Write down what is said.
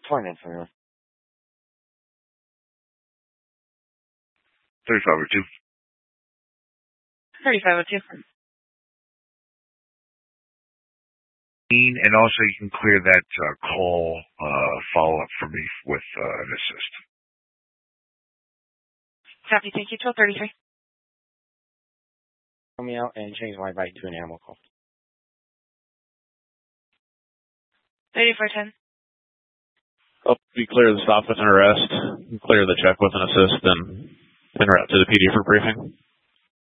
Finance, everyone. 3502. 3502. And also you can clear that call follow-up for me with an assist. Copy, thank you. 1233. Call me out and change my bike to an animal call. 3410. We clear the stop with an arrest, clear the check with an assist, and en route to the PD for briefing.